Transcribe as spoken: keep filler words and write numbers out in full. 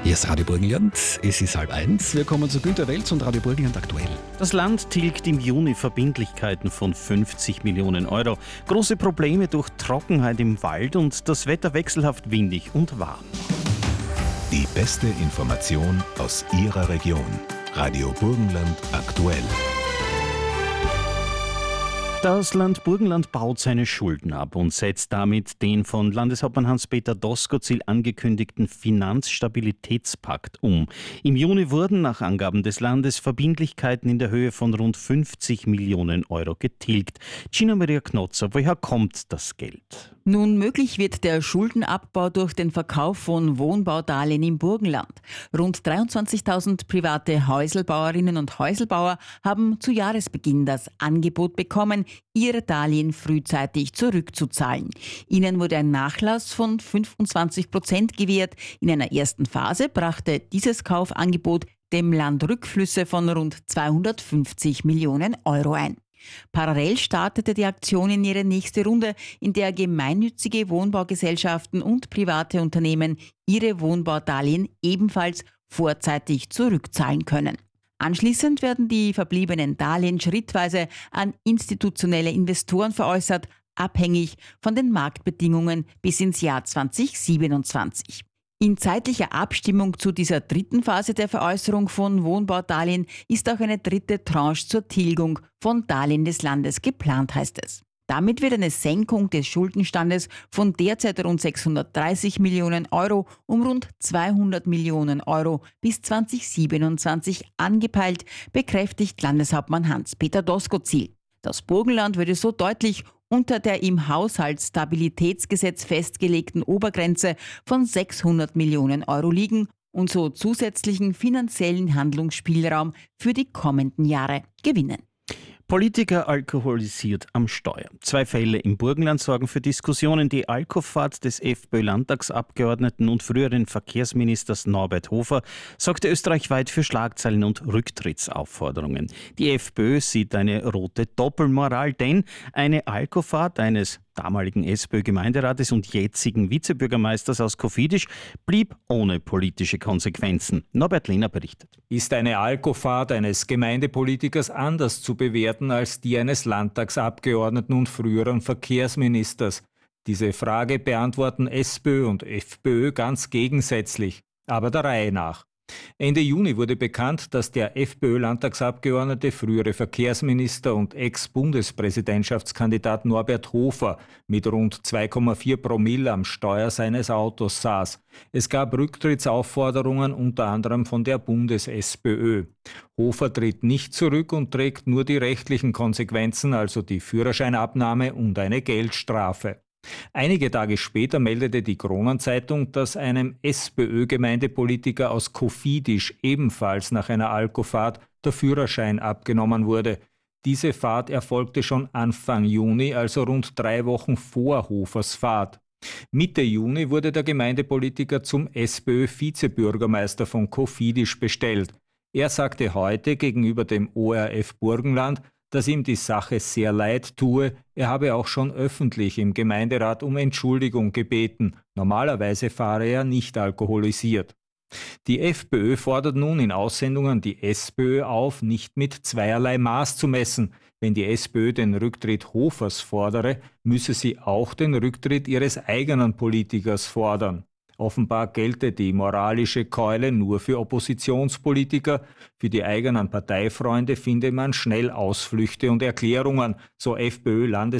Hier ist Radio Burgenland, es ist halb eins. Wir kommen zu Günter Welz und Radio Burgenland aktuell. Das Land tilgt im Juni Verbindlichkeiten von fünfzig Millionen Euro. Große Probleme durch Trockenheit im Wald und das Wetter wechselhaft windig und warm. Die beste Information aus Ihrer Region. Radio Burgenland aktuell. Das Land Burgenland baut seine Schulden ab und setzt damit den von Landeshauptmann Hans-Peter Doskozil angekündigten Finanzstabilitätspakt um. Im Juni wurden nach Angaben des Landes Verbindlichkeiten in der Höhe von rund fünfzig Millionen Euro getilgt. Gina Maria Knotzer, woher kommt das Geld? Nun, möglich wird der Schuldenabbau durch den Verkauf von Wohnbaudarlehen im Burgenland. Rund dreiundzwanzigtausend private Häuselbauerinnen und Häuselbauer haben zu Jahresbeginn das Angebot bekommen, ihre Darlehen frühzeitig zurückzuzahlen. Ihnen wurde ein Nachlass von fünfundzwanzig Prozent gewährt. In einer ersten Phase brachte dieses Kaufangebot dem Land Rückflüsse von rund zweihundertfünfzig Millionen Euro ein. Parallel startete die Aktion in ihre nächste Runde, in der gemeinnützige Wohnbaugesellschaften und private Unternehmen ihre Wohnbaudarlehen ebenfalls vorzeitig zurückzahlen können. Anschließend werden die verbliebenen Darlehen schrittweise an institutionelle Investoren veräußert, abhängig von den Marktbedingungen bis ins Jahr zweitausendsiebenundzwanzig. In zeitlicher Abstimmung zu dieser dritten Phase der Veräußerung von Wohnbaudarlehen ist auch eine dritte Tranche zur Tilgung von Darlehen des Landes geplant, heißt es. Damit wird eine Senkung des Schuldenstandes von derzeit rund sechshundertdreißig Millionen Euro um rund zweihundert Millionen Euro bis zweitausendsiebenundzwanzig angepeilt, bekräftigt Landeshauptmann Hans-Peter Doskozil. Das Burgenland würde so deutlich unter der im Haushaltsstabilitätsgesetz festgelegten Obergrenze von sechshundert Millionen Euro liegen und so zusätzlichen finanziellen Handlungsspielraum für die kommenden Jahre gewinnen. Politiker alkoholisiert am Steuer. Zwei Fälle im Burgenland sorgen für Diskussionen. Die Alkofahrt des FPÖ-Landtagsabgeordneten und früheren Verkehrsministers Norbert Hofer sorgte österreichweit für Schlagzeilen und Rücktrittsaufforderungen. Die FPÖ sieht eine rote Doppelmoral, denn eine Alkofahrt eines damaligen SPÖ-Gemeinderates und jetzigen Vizebürgermeisters aus Kofidis blieb ohne politische Konsequenzen. Norbert Lehner berichtet. Ist eine Alkofahrt eines Gemeindepolitikers anders zu bewerten als die eines Landtagsabgeordneten und früheren Verkehrsministers? Diese Frage beantworten SPÖ und FPÖ ganz gegensätzlich, aber der Reihe nach. Ende Juni wurde bekannt, dass der FPÖ-Landtagsabgeordnete, frühere Verkehrsminister und Ex-Bundespräsidentschaftskandidat Norbert Hofer mit rund zwei Komma vier Promille am Steuer seines Autos saß. Es gab Rücktrittsaufforderungen unter anderem von der Bundes-SPÖ. Hofer tritt nicht zurück und trägt nur die rechtlichen Konsequenzen, also die Führerscheinabnahme und eine Geldstrafe. Einige Tage später meldete die Kronenzeitung, dass einem SPÖ-Gemeindepolitiker aus Kofidis ebenfalls nach einer Alkofahrt der Führerschein abgenommen wurde. Diese Fahrt erfolgte schon Anfang Juni, also rund drei Wochen vor Hofers Fahrt. Mitte Juni wurde der Gemeindepolitiker zum SPÖ-Vizebürgermeister von Kofidis bestellt. Er sagte heute gegenüber dem O R F Burgenland, dass ihm die Sache sehr leid tue. Er habe auch schon öffentlich im Gemeinderat um Entschuldigung gebeten. Normalerweise fahre er nicht alkoholisiert. Die FPÖ fordert nun in Aussendungen die SPÖ auf, nicht mit zweierlei Maß zu messen. Wenn die SPÖ den Rücktritt Hofers fordere, müsse sie auch den Rücktritt ihres eigenen Politikers fordern. Offenbar gelte die moralische Keule nur für Oppositionspolitiker. Für die eigenen Parteifreunde finde man schnell Ausflüchte und Erklärungen, so FPÖ-Landes